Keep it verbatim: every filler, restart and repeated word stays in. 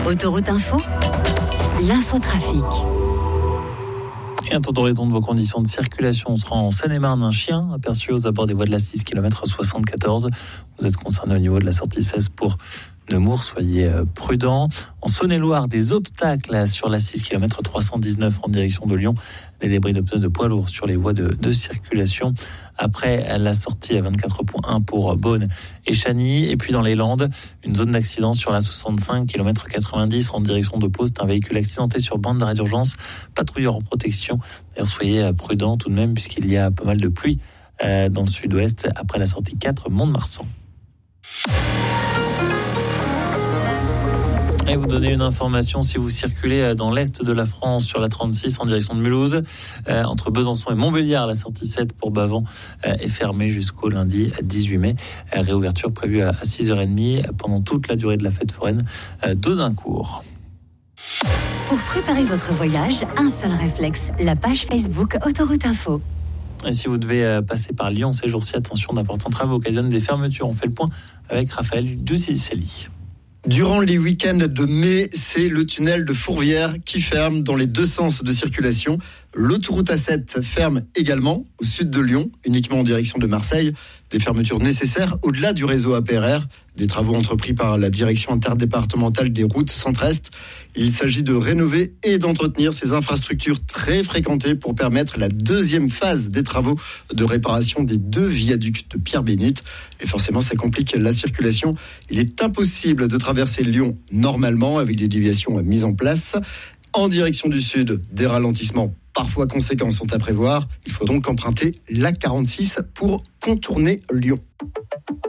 Autoroute Info, l'infotrafic. Et un tour d'horizon de vos conditions de circulation. On se rend en Seine-et-Marne. Un chien aperçu aux abords des voies de la six kilomètres soixante-quatorze. Vous êtes concerné au niveau de la sortie seize pour Nemours, soyez prudents. En Saône-et-Loire, des obstacles sur la six kilomètres trois cent dix-neuf en direction de Lyon. Des débris de pneus de poids lourds sur les voies de, de circulation. Après la sortie à vingt-quatre point un pour Beaune et Chagny. Et puis dans les Landes, une zone d'accident sur la soixante-cinq kilomètres quatre-vingt-dix en direction de Pau. C'est un véhicule accidenté sur bande d'arrêt d'urgence. Patrouilleur en protection. D'ailleurs, soyez prudents tout de même puisqu'il y a pas mal de pluie euh, dans le sud-ouest après la sortie quatre Mont-de-Marsan. Et vous donner une information si vous circulez dans l'est de la France sur la trente-six en direction de Mulhouse. Euh, entre Besançon et Montbéliard, la sortie sept pour Bavent euh, est fermée jusqu'au lundi dix-huit mai. Euh, réouverture prévue à six heures trente pendant toute la durée de la fête foraine euh, d'Audincourt. Pour préparer votre voyage, un seul réflexe, la page Facebook Autoroute Info. Et si vous devez passer par Lyon ces jours-ci, attention, d'importants travaux occasionnent des fermetures. On fait le point avec Raphaël Ducilly. Durant les week-ends de mai, c'est le tunnel de Fourvière qui ferme dans les deux sens de circulation. L'autoroute A sept ferme également au sud de Lyon, uniquement en direction de Marseille. Des fermetures nécessaires au-delà du réseau A P R R, des travaux entrepris par la direction interdépartementale des routes centre-est. Il s'agit de rénover et d'entretenir ces infrastructures très fréquentées pour permettre la deuxième phase des travaux de réparation des deux viaducs de Pierre-Bénite. Et forcément, ça complique la circulation. Il est impossible de traverser Lyon normalement avec des déviations mises en place. En direction du sud, des ralentissements parfois conséquents sont à prévoir. Il faut donc emprunter l'A quarante-six pour contourner Lyon.